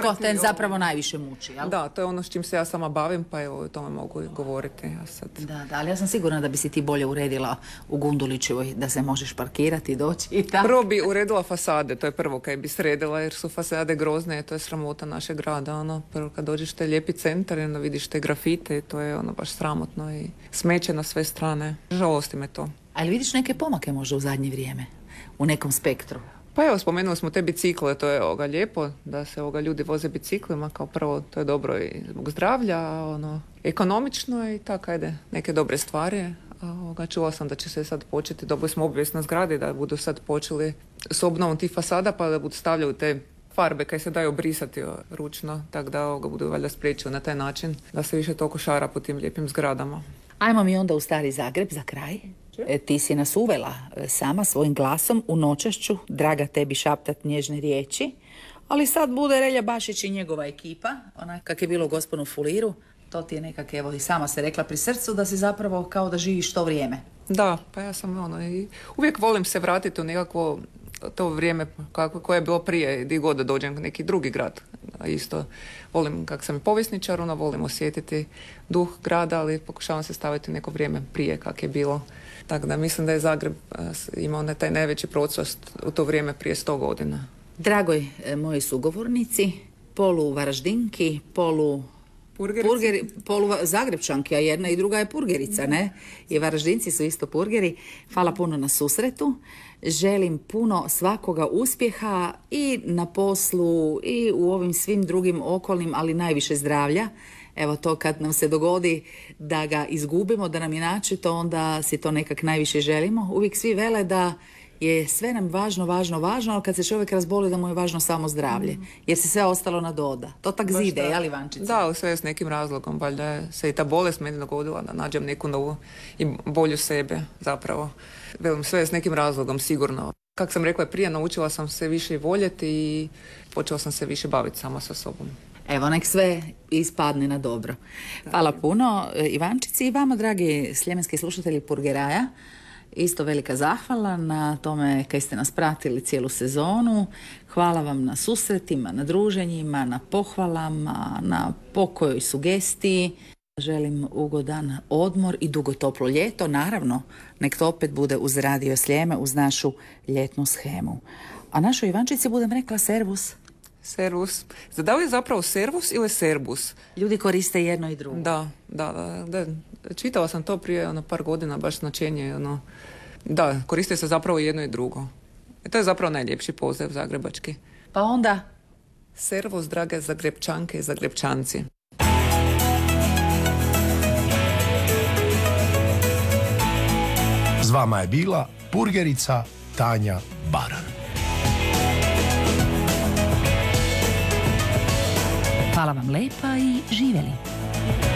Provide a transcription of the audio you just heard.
To te zapravo najviše muči, jel? Da, to je ono s čim se ja sama bavim, pa evo o tome mogu govoriti. Ja sad. Da, ali ja sam sigurna da bi si ti bolje uredila u Gundulićevoj, da se možeš parkirati i doći i tako. Prvo bi uredila fasade, to je prvo kaj bi sredila, jer su fasade grozne, to je sramota našeg grada. Prvo kad dođeš te lijepi centar i onda vidiš te grafite, to je baš sramotno i smeće na sve strane. Žalosti me to. Ali vidiš neke pomake možda u zadnje vrijeme, u nekom spektru? Pa evo, spomenuli smo te bicikle, to je lijepo da se ljudi voze biciklima, kao prvo to je dobro i zbog zdravlja, ekonomično i tako, ajde, neke dobre stvari. Čula sam da će se sad početi, dobili smo obavijest na zgradi da budu sad počeli s obnovom tih fasada, pa da budu stavljaju te farbe kaj se daju obrisati ručno, tako da budu valjda spriječili na taj način da se više toliko šara po tim lijepim zgradama. Ajmo mi onda u Stari Zagreb za kraj. Ti si nas uvela sama svojim glasom u noćašću, draga tebi šaptat nježne riječi, ali sad bude Relja Bašić i njegova ekipa, onak kak je bilo u Gosponu Fuliru, to ti je nekak, evo i sama se rekla pri srcu, da si zapravo kao da živiš to vrijeme. Da, pa ja sam i uvijek volim se vratiti u nekakvo to vrijeme koje je bilo prije, gdje god da dođem u neki drugi grad. Isto volim, kak sam i povjesničar, volim osjetiti duh grada, ali pokušavam se staviti neko vrijeme prije kak je bilo. Tako da mislim da je Zagreb imao taj najveći proces u to vrijeme prije 100 godina. Dragoj moji sugovornici, polu Varaždinki, polu Zagrebčanki, a jedna i druga je purgerica, ne? I Varaždinci su isto purgeri. Hvala puno na susretu. Želim puno svakoga uspjeha i na poslu i u ovim svim drugim okolnim, ali najviše zdravlja. Evo to kad nam se dogodi da ga izgubimo, da nam je načito, onda si to nekak najviše želimo. Uvijek svi vele da je sve nam važno, ali kad se čovjek razboli da mu je važno samo zdravlje. Jer se sve ostalo nadoda. To tak zide, jel Ivančica? Da, sve s nekim razlogom. Valjda se i ta bolest meni dogodila da nađem neku novu i bolju sebe zapravo. Velim, sve s nekim razlogom, sigurno. Kako sam rekla prije, naučila sam se više voljeti i počela sam se više baviti sama sa sobom. Evo, nek sve ispadne na dobro. Hvala puno Ivančici i vama, dragi sljemenski slušatelji Purgeraja. Isto velika zahvala na tome kaj ste nas pratili cijelu sezonu. Hvala vam na susretima, na druženjima, na pohvalama, na pokojoj sugestiji. Želim ugodan odmor i dugo toplo ljeto. Naravno, nek to opet bude uz Radio Sljeme, uz našu ljetnu shemu. A našoj Ivančici budem rekla servus. Servus. Da li je zapravo servus ili serbus? Ljudi koriste jedno i drugo. Da. Čitala sam to prije par godina, baš značenje. Da, koriste se zapravo jedno i drugo. I to je zapravo najljepši pozdrav zagrebački. Pa onda? Servus, drage Zagrebčanke i Zagrebčanci. S vama je bila purgerica Tanja Baran. Hvala vam lepa i živjeli.